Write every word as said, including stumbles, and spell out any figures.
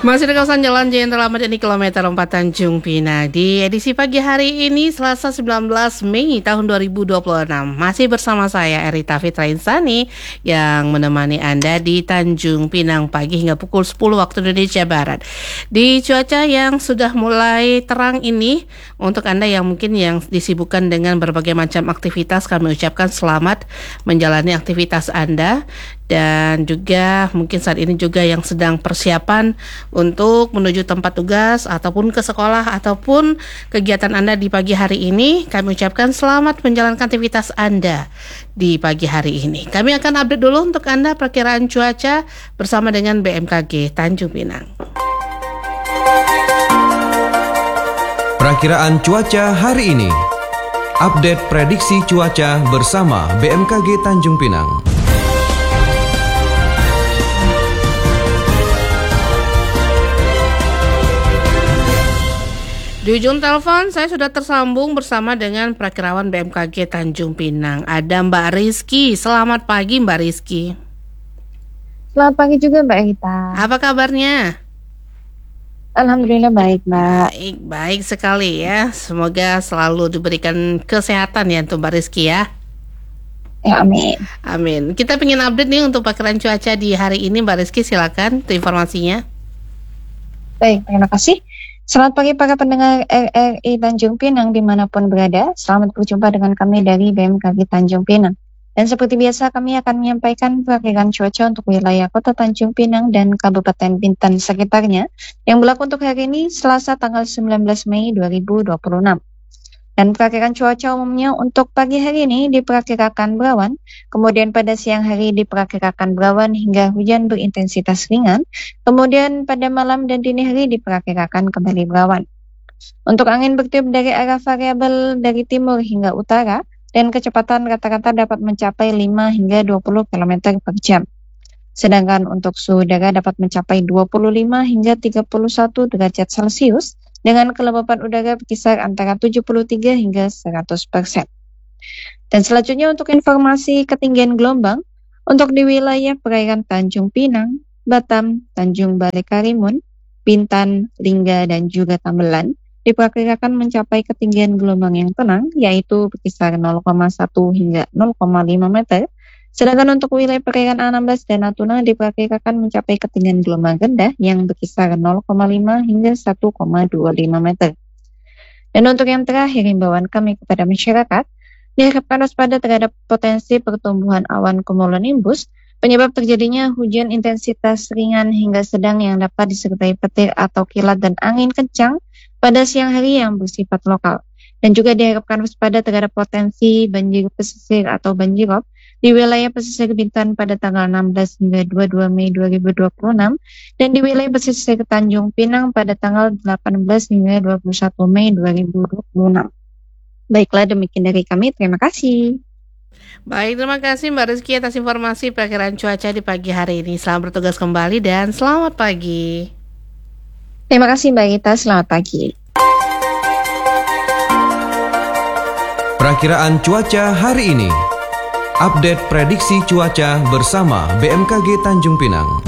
Masih di kawasan Jalan Jenderal Ahmad Yani kilometer empat Tanjung Pinang. Di edisi pagi hari ini Selasa sembilan belas Mei tahun dua ribu dua puluh enam masih bersama saya Erita Fitra Insani yang menemani Anda di Tanjung Pinang pagi hingga pukul sepuluh waktu Indonesia Barat. Di cuaca yang sudah mulai terang ini, untuk Anda yang mungkin yang disibukkan dengan berbagai macam aktivitas, kami ucapkan selamat menjalani aktivitas Anda. Dan juga mungkin saat ini juga yang sedang persiapan untuk menuju tempat tugas ataupun ke sekolah ataupun kegiatan Anda di pagi hari ini, kami ucapkan selamat menjalankan aktivitas Anda di pagi hari ini. Kami akan update dulu untuk Anda perkiraan cuaca bersama dengan B M K G Tanjung Pinang. Perakiraan cuaca hari ini. Update prediksi cuaca bersama B M K G Tanjung Pinang. Di ujung telepon saya sudah tersambung bersama dengan Prakirawan B M K G Tanjung Pinang. Ada Mbak Rizky. Selamat pagi Mbak Rizky. Selamat pagi juga Mbak Rita. Apa kabarnya? Alhamdulillah baik Mbak. Baik, baik sekali ya. Semoga selalu diberikan kesehatan ya untuk Mbak Rizky ya. Ya amin. Amin. Kita pengen update nih untuk perkiraan cuaca di hari ini Mbak Rizky, silakan untuk informasinya. Baik, terima kasih. Selamat pagi para pendengar R R I Tanjung Pinang dimanapun berada. Selamat berjumpa dengan kami dari B M K G Tanjung Pinang. Dan seperti biasa kami akan menyampaikan perkiraan cuaca untuk wilayah Kota Tanjung Pinang dan Kabupaten Bintan sekitarnya yang berlaku untuk hari ini Selasa tanggal sembilan belas Mei dua ribu dua puluh enam. Dan perkiraan cuaca umumnya untuk pagi hari ini diperkirakan berawan, kemudian pada siang hari diperkirakan berawan hingga hujan berintensitas ringan, kemudian pada malam dan dini hari diperkirakan kembali berawan. Untuk angin bertiup dari arah variabel dari timur hingga utara, dan kecepatan rata-rata dapat mencapai lima hingga dua puluh kilometer per jam. Sedangkan untuk suhu udara dapat mencapai dua puluh lima hingga tiga puluh satu derajat Celcius, dengan kelembapan udara berkisar antara tujuh puluh tiga hingga seratus persen. Dan selanjutnya untuk informasi ketinggian gelombang, untuk di wilayah perairan Tanjung Pinang, Batam, Tanjung Balai Karimun, Bintan, Lingga, dan juga Tambelan, diperkirakan mencapai ketinggian gelombang yang tenang, yaitu berkisar nol koma satu hingga nol koma lima meter. Sedangkan untuk wilayah perairan Anambas dan Natuna diperkirakan mencapai ketinggian gelombang rendah yang berkisar nol koma lima hingga satu koma dua lima meter. Dan untuk yang terakhir, himbauan kami kepada masyarakat, diharapkan waspada terhadap potensi pertumbuhan awan cumulonimbus, penyebab terjadinya hujan intensitas ringan hingga sedang yang dapat disertai petir atau kilat dan angin kencang pada siang hari yang bersifat lokal. Dan juga diharapkan waspada terhadap potensi banjir pesisir atau banjirop di wilayah pesisir Bintan pada tanggal enam belas hingga dua puluh dua Mei dua ribu dua puluh enam dan di wilayah pesisir Tanjung Pinang pada tanggal delapan belas hingga dua puluh satu Mei dua ribu dua puluh enam. Baiklah, demikian dari kami. Terima kasih. Baik, terima kasih Mbak Rizky atas informasi perkiraan cuaca di pagi hari ini. Selamat bertugas kembali dan selamat pagi. Terima kasih Mbak Rita, selamat pagi. Perakiraan cuaca hari ini. Update prediksi cuaca bersama B M K G Tanjung Pinang.